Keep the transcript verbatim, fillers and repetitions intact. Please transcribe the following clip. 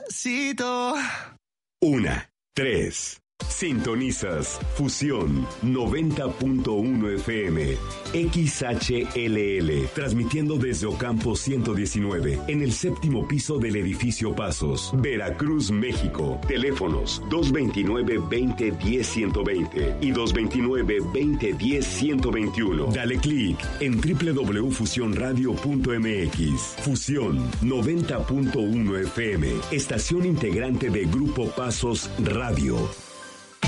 despacito. Una, tres. Sintonizas Fusión noventa punto uno F M, X H L L, transmitiendo desde Ocampo ciento diecinueve, en el séptimo piso del edificio Pasos, Veracruz, México. Teléfonos dos veintinueve, veinte, diez, ciento veinte y dos veintinueve, veinte, diez, ciento veintiuno. Dale clic en doble u doble u doble u punto fusión radio punto m x. Fusión noventa punto uno F M, estación integrante de Grupo Pasos Radio.